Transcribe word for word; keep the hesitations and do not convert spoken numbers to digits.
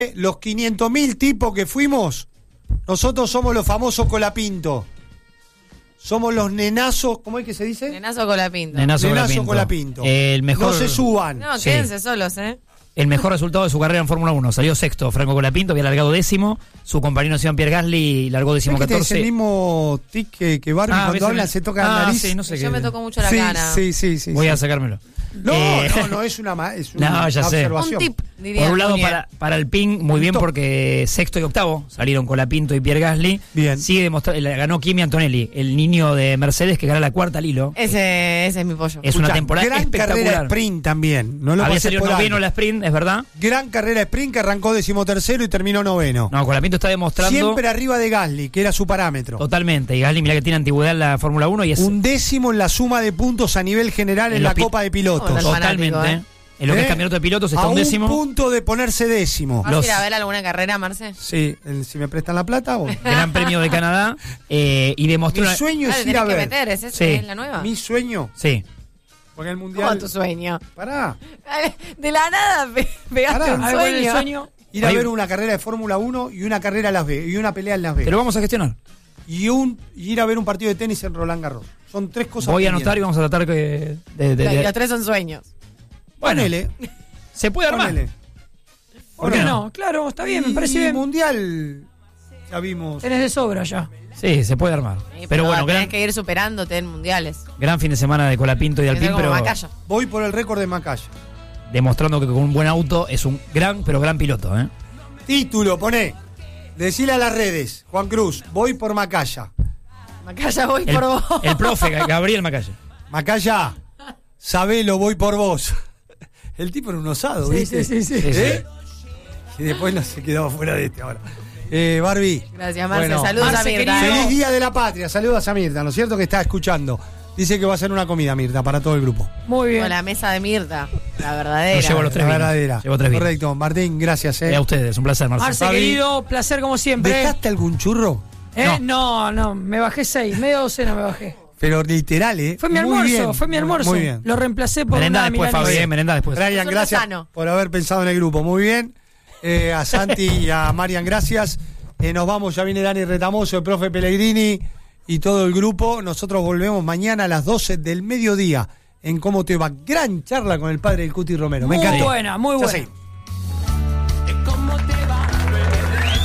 los quinientos mil tipos que fuimos, nosotros somos los famosos Colapinto. Somos los nenazos, ¿cómo es que se dice? Nenazo Colapinto. Nenazo, Nenazo Colapinto. Colapinto. El mejor, no se suban. No, Sí. quédense solos, ¿eh? El mejor resultado de su carrera en Fórmula uno. Salió sexto Franco Colapinto, había largado décimo. Su compañero Sean Pierre Gasly largó décimo ¿Sabes que catorce. es el mismo tic que, que Barbie Ah, cuando ¿ves? habla se toca la Ah, nariz? sí, no sé Yo qué. me toco mucho la sí, cara. sí, sí, sí. Voy sí. a sacármelo. No, Eh, no, no es una, ma- es No, una ya sé. observación. Un tip, diría. Por un lado, Muñe. para, para el Ping, muy bien, Top. porque sexto y octavo salieron Colapinto y Pierre Gasly. Bien. Sigue demostrando, ganó Kimi Antonelli, el niño de Mercedes que gana la cuarta al hilo. Ese, ese es mi pollo. Es una Escuchá, temporada gran carrera espectacular. sprint también. No lo Había pasé salido por noveno alto. la sprint, es verdad. Gran carrera sprint que arrancó decimotercero y terminó noveno. No, Colapinto está demostrando Siempre arriba de Gasly, que era su parámetro. totalmente. Y Gasly, mira que tiene antigüedad en la Fórmula uno y es Un décimo en la suma de puntos a nivel general en, En la los pi- Copa de Pilotos. Bueno, totalmente. fanático, ¿eh? En lo que ¿Eh? es campeonato de pilotos está a un décimo. punto de ponerse décimo. ¿Vas los- a ir a ver alguna carrera, Marce? Sí, el- si me prestan la plata, voy. Gran Premio de Canadá. eh, y demostró. Mi una- sueño Dale, es ir tenés a que ver. meter, ¿es, esa? Sí. ¿Es la nueva? Mi sueño, Sí. porque el ¿Cómo mundial. tu sueño? Pará. De la nada pe- pegaste Pará. un Algo en el sueño. sueño. Ir a Ahí- ver una carrera de Fórmula uno y una carrera en Las Vegas y una pelea en Las Te lo Vegas. vamos a gestionar. Y, un, y ir a ver un partido de tenis en Roland Garros. Son tres cosas. Voy a pendientes. anotar y vamos a tratar que. De, de- de- Y los tres son sueños. Bueno, Ponele. se puede armar. Ponele. ¿Por qué no? Claro, está bien, me parece Y bien. mundial ya vimos. Tenés de sobra ya. Sí, se puede armar. Sí, Pero bueno, tenés gran, que ir superándote en mundiales. gran fin de semana de Colapinto y de Tenés Alpín, como pero Macaya. Voy por el récord de Macaya. demostrando que con un buen auto es un gran, pero gran piloto. ¿eh? Título, poné. Decile a las redes, Juan Cruz, voy por Macaya. Macaya, voy El, por vos. el profe Gabriel Macaya. Macaya, sabelo, voy por vos. El tipo era un osado, Sí, ¿viste? sí, sí, sí. Sí, sí. ¿Eh? Y después no se quedaba fuera de este ahora. Eh, Barbie. Gracias, Marce. Bueno, Saludos Marce, a Mirta. querido. Feliz Día de la Patria. Saludos a Mirta, ¿no es cierto? Que está escuchando. Dice que va a hacer una comida, Mirta, para todo el grupo. Muy bien. Con la mesa de Mirta. La verdadera. Yo llevo los tres La vinos. verdadera. Llevo tres vinos. Correcto. Martín, gracias. Eh. Eh, a ustedes, un placer, Marcelo. Marce, Fabi. querido, placer como siempre. ¿Dejaste algún churro? ¿Eh? No, no, me bajé seis, media docena me bajé. Pero literal, ¿eh? Fue mi Muy almuerzo, bien. fue mi almuerzo. Muy bien. Lo reemplacé por Merenda una después, milanesa. Fabi, eh, merenda después. Brian, Nosotros gracias sano. por haber pensado en el grupo. Muy bien. Eh, a Santi y a Marian, gracias. Eh, nos vamos, ya viene Dani Retamoso, el profe Pellegrini y todo el grupo. Nosotros volvemos mañana a las doce del mediodía en Cómo Te Va. Gran charla con el padre del Cuti Romero. Me Muy encantó. buena, muy Ya buena. seguimos.